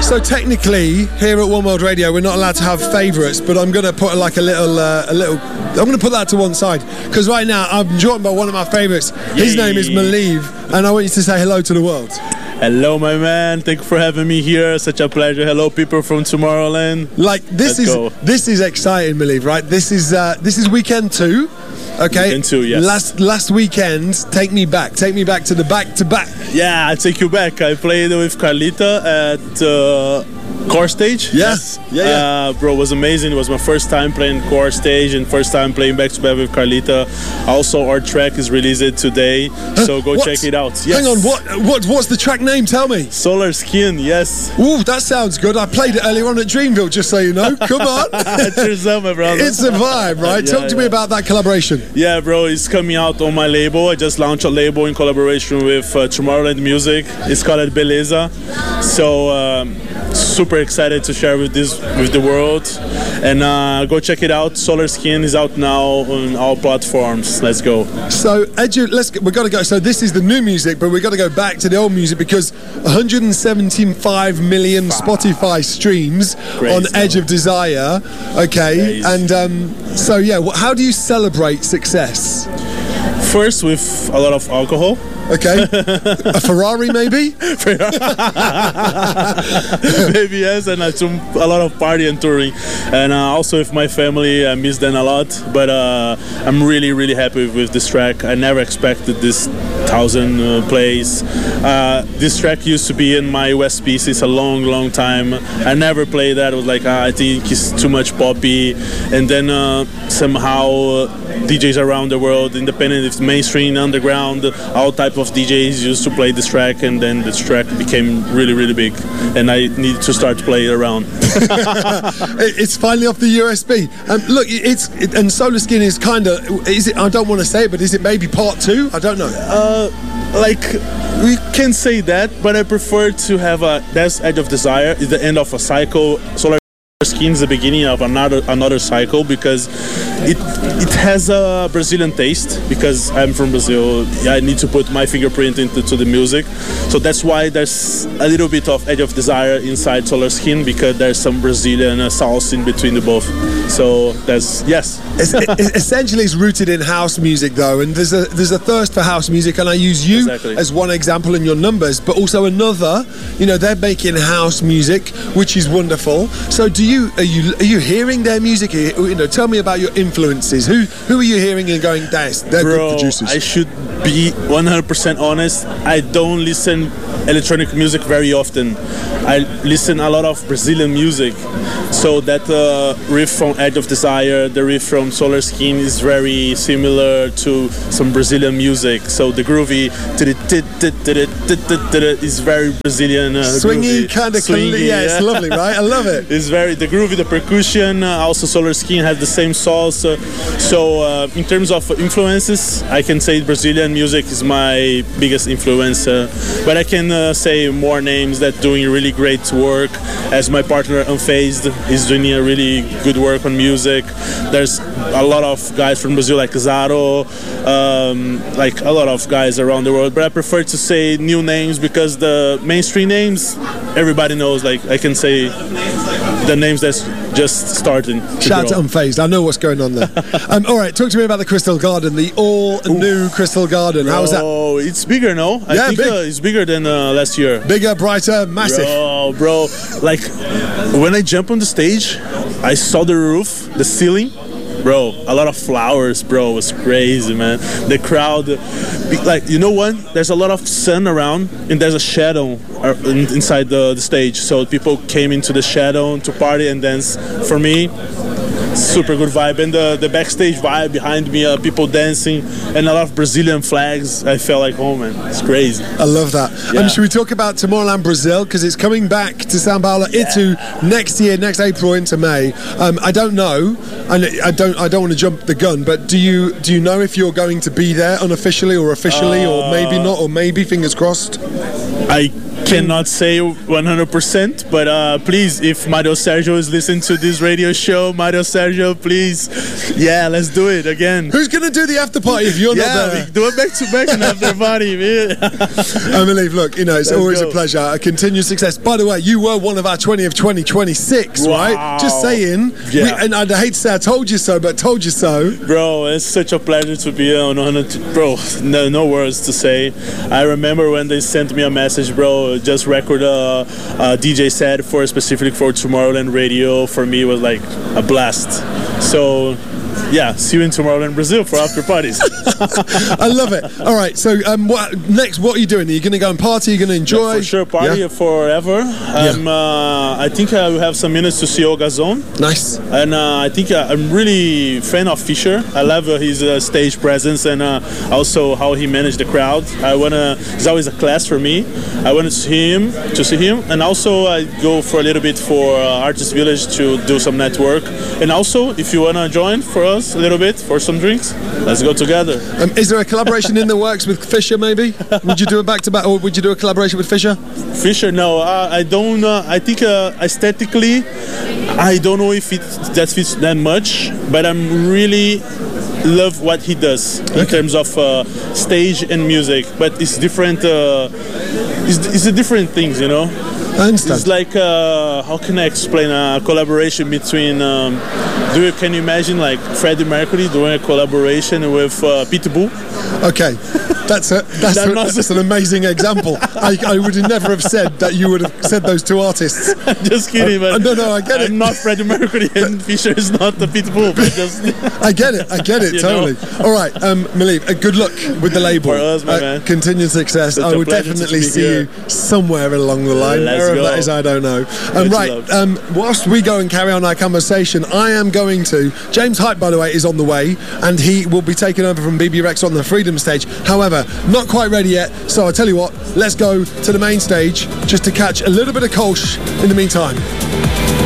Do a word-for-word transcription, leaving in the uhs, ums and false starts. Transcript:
So technically, here at One World Radio, we're not allowed to have favourites, but I'm going to put like a little, uh, a little. I'm going to put that to one side because right now I'm joined by one of my favourites. His Yay. name is Maleev, and I want you to say hello to the world. Hello, my man. Thank you for having me here. Such a pleasure. Hello, people from Tomorrowland. Like this Let's is go. this is exciting, Maleev. Right? This is uh, this is weekend two. Okay. Weekend two, yes. Last last weekend, take me back. Take me back to the back to back. Yeah, I'll take you back. I played with Carlita at uh, Core Stage. Yes. Yeah, yeah. Uh, bro, it was amazing. It was my first time playing Core Stage and first time playing back to back with Carlita. Also, our track is released today, so go what? check it out. Yes. Hang on, what what what's the track name? Tell me. Solar Skin. Yes. Ooh, that sounds good. I played it earlier on at Dreamville, just so you know. Come on. Cheers up, my brother. It's a vibe, right? Yeah, Talk to yeah. me about that collaboration. Yeah, bro, it's coming out on my label. I just launched a label in collaboration with uh, Tomorrowland Music. It's called Beleza. So um, super excited to share with this with the world. And uh, go check it out. Solar Skin is out now on all platforms. Let's go. So, Edu, let's we've got to go. So this is the new music, but we've got to go back to the old music because one hundred seventy-five million Spotify streams Crazy. on Edge of Desire. Okay, Crazy. and um, so yeah, wh- how do you celebrate success? First, with a lot of alcohol. Okay, a Ferrari maybe? Maybe yes, and uh, some, a lot of party and touring, and uh, also with my family. I miss them a lot, but uh, I'm really, really happy with this track. I never expected this thousand uh, plays. Uh, this track used to be in my West pieces a long, long time. I never played that. I was like, ah, I think it's too much poppy, and then uh, somehow uh, D Js around the world, independent, mainstream, underground, all type of D Js used to play this track, and then this track became really, really big, and I need to start playing around. It's finally off the U S B. Um, look, it's it, and Solar Skin is kind of. Is it? I don't want to say it, but is it maybe part two? I don't know. Uh, like we can say that, but I prefer to have a that's Edge of Desire is the end of a cycle. Solar Skin is the beginning of another another cycle because it it has a Brazilian taste because I'm from Brazil. I need to put my fingerprint into to the music, so that's why there's a little bit of Edge of Desire inside Solar Skin because there's some Brazilian uh, sauce in between the both. So that's yes. It's, it, essentially, it's rooted in house music though, and there's a there's a thirst for house music, and I use you Exactly. as one example in your numbers, but also another. You know, they're making house music, which is wonderful. So do you are you are you hearing their music? You know, tell me about your influences. Who who are you hearing and going, "That's they're Bro, good producers"? I should be one hundred percent honest. I don't listen electronic music very often. I listen a lot of Brazilian music. So that uh, riff from Edge of Desire, the riff from Solar Skin is very similar to some Brazilian music. So the groovy is very Brazilian. Uh, Swingy, kind of, Swingy, yeah, it's lovely, right? I love it. It's very the groovy, the percussion. Uh, also, Solar Skin has the same sauce. Uh, so, uh, in terms of influences, I can say Brazilian music is my biggest influence. Uh, but I can uh, say more names that doing really great work. As my partner Unfazed is doing a really good work on music. There's a lot of guys from Brazil like Zaro, um, like a lot of guys around the world. But I prefer to say new names because the mainstream names everybody knows. Like I can say the names that's just starting. To Shout out grow. to Unfazed. I know what's going on there. um, all right, talk to me about the Crystal Garden, the all-new Crystal Garden. How was that? Oh, it's bigger, no? I Yeah, think big. uh, it's bigger than uh, last year. Bigger, brighter, massive. Bro, bro, like when I jumped on the stage, I saw the roof, the ceiling. Bro, a lot of flowers, bro. It was crazy, man. The crowd, like, you know what? There's a lot of sun around, and there's a shadow inside the, the stage. So people came into the shadow to party and dance. For me, super good vibe. And the, the backstage vibe behind me, uh, people dancing, and a lot of Brazilian flags. I felt like home, man. It's crazy. I love that. Yeah. Um, should we talk about Tomorrowland Brazil? Because it's coming back to São Paulo, Yeah. Itu, next year, next April into May. Um, I don't know, and I don't I don't want to jump the gun, but do you do you know if you're going to be there unofficially or officially, Uh, or maybe not, or maybe, fingers crossed? I cannot say one hundred percent, but uh, please, if Mario Sergio is listening to this radio show, Mario Sergio, please, yeah, let's do it again. Who's going to do the after party if you're yeah, not there? We do it back to back and after party, man. I believe, look, you know, it's Let's always go. a pleasure. A continued success. By the way, you were one of our twenty of twenty twenty-six, Wow. right? Just saying. Yeah. We, and I'd hate to say I told you so, but told you so. Bro, it's such a pleasure to be on one hundred. Bro, no, no words to say. I remember when they sent me a message, bro, just record a, a D J set for specifically for Tomorrowland Radio. For me, it was like a blast. So, yeah, see you in Tomorrowland, Brazil for after parties. I love it. All right, so um, what next? What are you doing? Are you going to go and party? Are you going to enjoy? For sure, party Yeah? forever. Um, uh, I think I will have some minutes to see Olga Zone. Nice. And uh, I think uh, I'm really fan of Fisher. I love uh, his uh, stage presence and uh, also how he managed the crowd. I wanna. It's always a class for me. I want to see him, to see him, and also I go for a little bit for uh, Artist Village to do some network. And also, if you wanna join for us a little bit for some drinks, let's go together. Um, is there a collaboration in the works with Fisher? Maybe would you do a back to back, or would you do a collaboration with Fisher? Fisher, no, uh, I don't. Uh, I think uh, aesthetically, I don't know if it that fits that much, but I'm really love what he does in Okay. terms of uh, stage and music. But it's different. Uh, it's, it's a different things, you know. I understand. It's like uh, how can I explain a collaboration between? Um, do you can you imagine like Freddie Mercury doing a collaboration with uh, Pitbull? Okay, that's a that's, That a, must- that's an amazing example. I, I would never have said that you would have said those two artists. Just kidding, Uh, but no, no, I get it. I'm not Freddie Mercury, and Fisher is not the Pitbull. But just I get it. I get it You totally. All right, um, Maleev, uh, good luck with the label. For us, my uh, man. Continued success. Such I a will pleasure to definitely be see here. you somewhere along the line. Let's Wherever go. that is, I don't know. Um, Much right, love. um, whilst we go and carry on our conversation, I am going to. James Hype, by the way, is on the way, and he will be taking over from B B Rex on the Freedom stage. However, not quite ready yet. So I tell you what, let's go to the main stage just to catch a little bit of Kolsch in the meantime.